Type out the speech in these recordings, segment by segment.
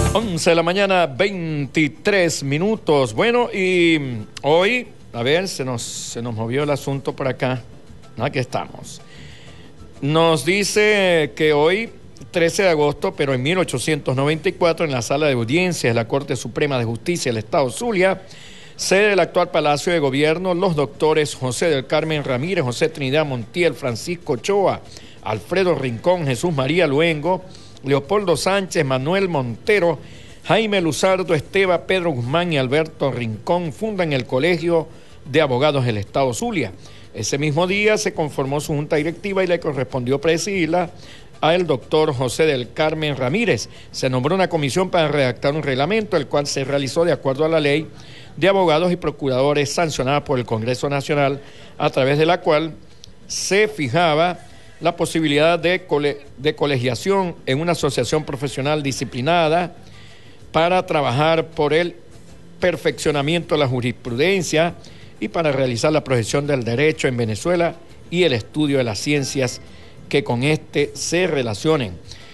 11 de la mañana, 23 minutos. Bueno, y hoy, a ver, se nos movió el asunto por acá. Aquí estamos. Nos dice que hoy, 13 de agosto, pero en 1894, en la sala de audiencias de la Corte Suprema de Justicia del Estado Zulia, sede del actual Palacio de Gobierno, los doctores José del Carmen Ramírez, José Trinidad Montiel, Francisco Ochoa, Alfredo Rincón, Jesús María Luengo, Leopoldo Sánchez, Manuel Montero, Jaime Luzardo, Esteba, Pedro Guzmán y Alberto Rincón fundan el Colegio de Abogados del Estado Zulia. Ese mismo día se conformó su junta directiva y le correspondió presidirla al doctor José del Carmen Ramírez. Se nombró una comisión para redactar un reglamento, el cual se realizó de acuerdo a la ley de abogados y procuradores sancionada por el Congreso Nacional, a través de la cual se fijaba la posibilidad de colegiación en una asociación profesional disciplinada para trabajar por el perfeccionamiento de la jurisprudencia y para realizar la profesión del derecho en Venezuela y el estudio de las ciencias que con este se relacionen.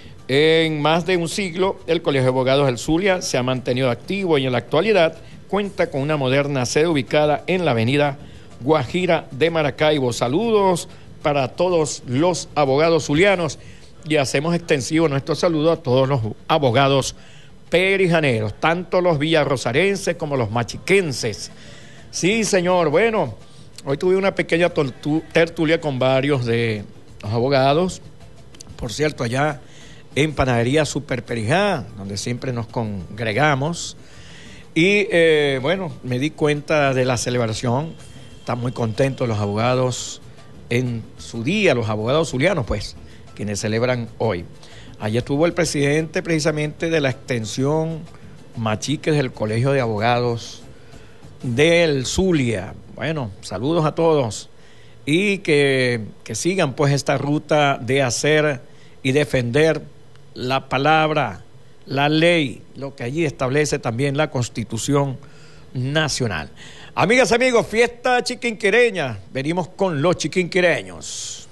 En más de un siglo, el Colegio de Abogados del Zulia se ha mantenido activo y en la actualidad cuenta con una moderna sede ubicada en la avenida Guajira de Maracaibo. Saludos para todos los abogados zulianos y hacemos extensivo nuestro saludo a todos los abogados perijaneros, tanto los villarrosarenses como los machiquenses. Sí, señor. Bueno, hoy tuve una pequeña tertulia con varios de los abogados, por cierto, allá en Panadería Super Perijá, donde siempre nos congregamos. Y bueno, me di cuenta de la celebración. Están muy contentos los abogados en su día, los abogados zulianos, pues, quienes celebran hoy. Allí estuvo el presidente precisamente de la extensión Machiques del Colegio de Abogados del Zulia. Bueno, saludos a todos y que sigan pues esta ruta de hacer y defender la palabra, la ley, lo que allí establece también la Constitución Nacional. Amigas, amigos, fiesta chiquinquereña. Venimos con los chiquinquereños.